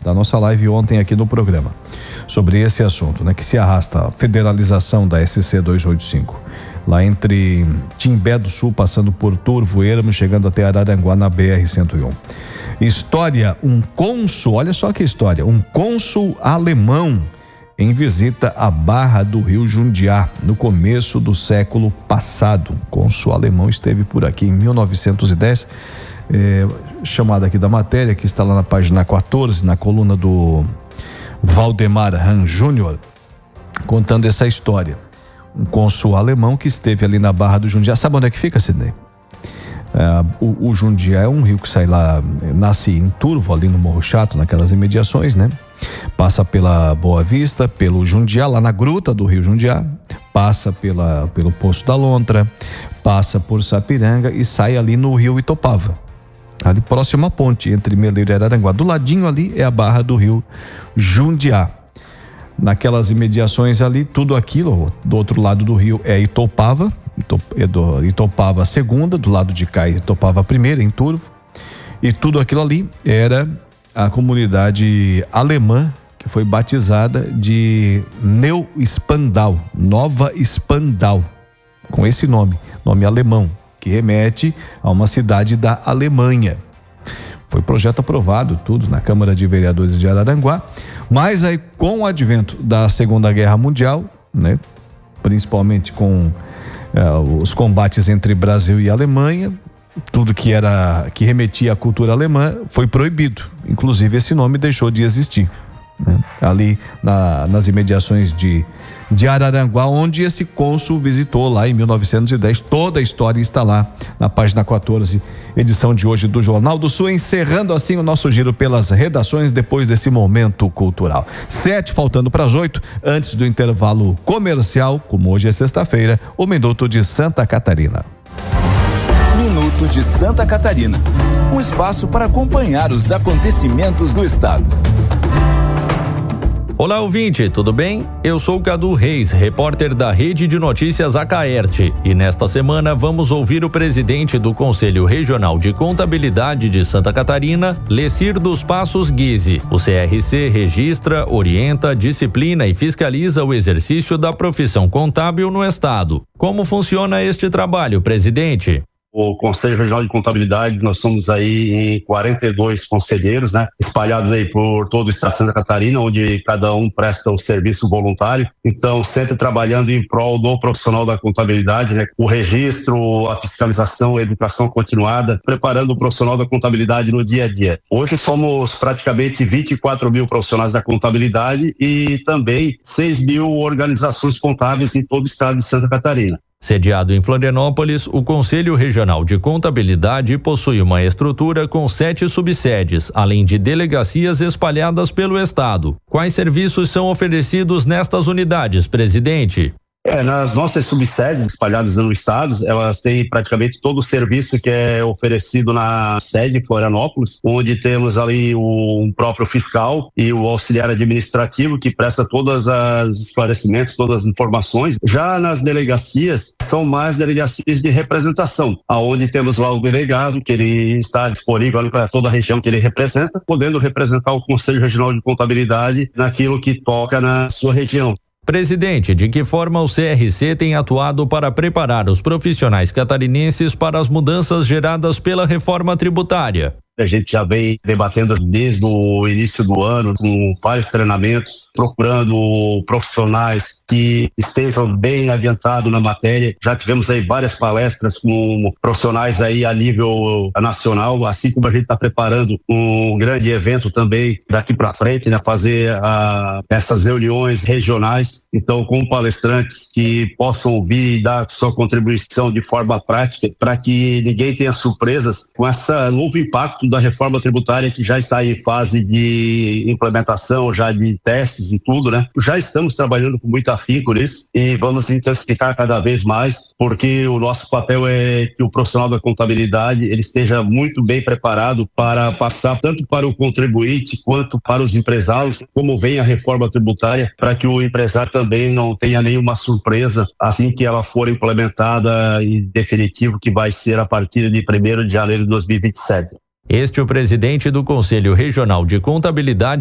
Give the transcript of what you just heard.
da nossa live ontem aqui no programa, sobre esse assunto, né? Que se arrasta a federalização da SC 285, lá entre Timbé do Sul, passando por Turvo, Ermo, chegando até Araranguá na BR-101. História, um cônsul, olha só que história, um cônsul alemão em visita à Barra do Rio Jundiá, no começo do século passado. O cônsul alemão esteve por aqui em 1910, chamada aqui da matéria, que está lá na página 14, na coluna do Valdemar Han Júnior, contando essa história. Um cônsul alemão que esteve ali na Barra do Jundiá. Sabe onde é que fica, Sidney? O Jundiá é um rio que sai lá, nasce em Turvo, ali no Morro Chato, naquelas imediações, né? Passa pela Boa Vista, pelo Jundiá, lá na gruta do Rio Jundiá, passa pelo Poço da Lontra, passa por Sapiranga e sai ali no Rio Itopava, ali próximo à ponte entre Meleiro e Araranguá. Do ladinho ali é a Barra do Rio Jundiá. Naquelas imediações ali, tudo aquilo, do outro lado do rio é Itopava, Itopava segunda, do lado de cá Itopava primeira, em Turvo, e tudo aquilo ali era a comunidade alemã que foi batizada de Neu-Spandau, Nova Spandau, com esse nome alemão, que remete a uma cidade da Alemanha. Foi projeto aprovado, tudo, na Câmara de Vereadores de Araranguá, mas aí com o advento da Segunda Guerra Mundial, né, principalmente com os combates entre Brasil e Alemanha, tudo que remetia à cultura alemã foi proibido, inclusive esse nome deixou de existir, né? Ali nas imediações de Araranguá, onde esse cônsul visitou lá em 1910. Toda a história está lá na página 14, edição de hoje do Jornal do Sul, encerrando assim o nosso giro pelas redações depois desse momento cultural. 7 faltando para as 8, antes do intervalo comercial, como hoje é sexta-feira, o Minuto de Santa Catarina. Minuto de Santa Catarina, um espaço para acompanhar os acontecimentos do estado. Olá, ouvinte, tudo bem? Eu sou Cadu Reis, repórter da Rede de Notícias Acaerte, e nesta semana vamos ouvir o presidente do Conselho Regional de Contabilidade de Santa Catarina, Lecir dos Passos Guise. O CRC registra, orienta, disciplina e fiscaliza o exercício da profissão contábil no estado. Como funciona este trabalho, presidente? O Conselho Regional de Contabilidade, nós somos aí em 42 conselheiros, né? Espalhados aí por todo o estado de Santa Catarina, onde cada um presta o serviço voluntário. Então, sempre trabalhando em prol do profissional da contabilidade, né? O registro, a fiscalização, a educação continuada, preparando o profissional da contabilidade no dia a dia. Hoje somos praticamente 24 mil profissionais da contabilidade e também 6 mil organizações contábeis em todo o estado de Santa Catarina. Sediado em Florianópolis, o Conselho Regional de Contabilidade possui uma estrutura com 7 subsedes, além de delegacias espalhadas pelo estado. Quais serviços são oferecidos nestas unidades, presidente? Nas nossas subsedes espalhadas no estado, elas têm praticamente todo o serviço que é oferecido na sede de Florianópolis, onde temos ali o próprio fiscal e o auxiliar administrativo que presta todos os esclarecimentos, todas as informações. Já nas delegacias, são mais delegacias de representação, aonde temos lá o delegado, que ele está disponível para toda a região que ele representa, podendo representar o Conselho Regional de Contabilidade naquilo que toca na sua região. Presidente, de que forma o CRC tem atuado para preparar os profissionais catarinenses para as mudanças geradas pela reforma tributária? A gente já vem debatendo desde o início do ano, com vários treinamentos, procurando profissionais que estejam bem adiantados na matéria. Já tivemos aí várias palestras com profissionais aí a nível nacional, assim como a gente está preparando um grande evento também daqui para frente, né? Fazer essas reuniões regionais, então com palestrantes que possam ouvir e dar sua contribuição de forma prática, para que ninguém tenha surpresas com esse novo impacto da reforma tributária que já está em fase de implementação, já de testes e tudo, né? Já estamos trabalhando com muito afinco nisso e vamos intensificar cada vez mais, porque o nosso papel é que o profissional da contabilidade ele esteja muito bem preparado para passar tanto para o contribuinte quanto para os empresários, como vem a reforma tributária, para que o empresário também não tenha nenhuma surpresa assim que ela for implementada e definitivo, que vai ser a partir de 1º de janeiro de 2027. Este é o presidente do Conselho Regional de Contabilidade